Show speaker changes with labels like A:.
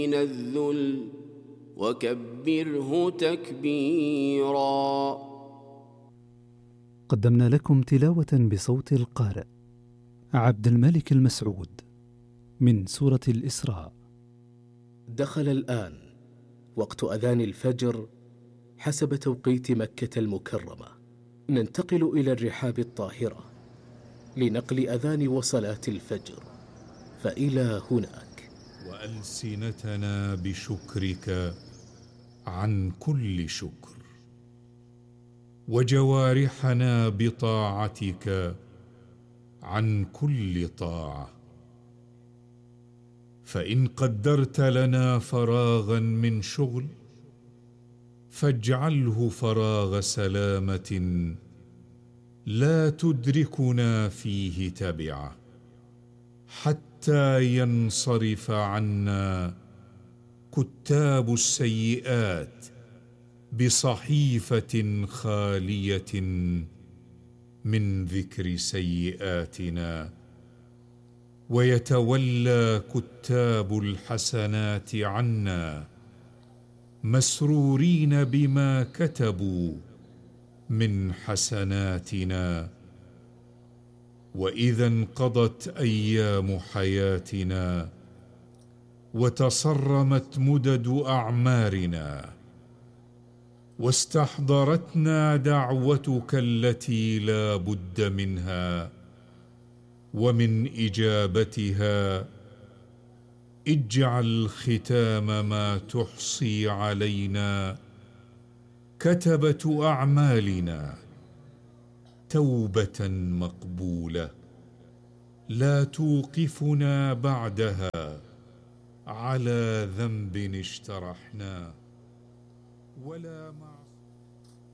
A: من الذل وكبره تكبيرا.
B: قدمنا لكم تلاوة بصوت القارئ عبد الملك المسعود من سورة الإسراء.
C: دخل الآن وقت أذان الفجر حسب توقيت مكة المكرمة. ننتقل إلى الرحاب الطاهرة لنقل أذان وصلاة الفجر، فإلى هناك.
D: وألسنتنا بشكرك عن كل شكر، وجوارحنا بطاعتك عن كل طاعة. فإن قدرت لنا فراغا من شغل فاجعله فراغ سلامة لا تدركنا فيه تبعة، حتى ينصرف عنا كتاب السيئات بصحيفة خالية من ذكر سيئاتنا، ويتولى كتاب الحسنات عنا مسرورين بما كتبوا من حسناتنا. وإذا انقضت أيام حياتنا وتصرمت مدد أعمارنا واستحضرتنا دعوتك التي لا بد منها ومن إجابتها، اجعل ختام ما تحصي علينا كتبة أعمالنا توبة مقبولة لا توقفنا بعدها على ذنب اجترحناه ولا معصية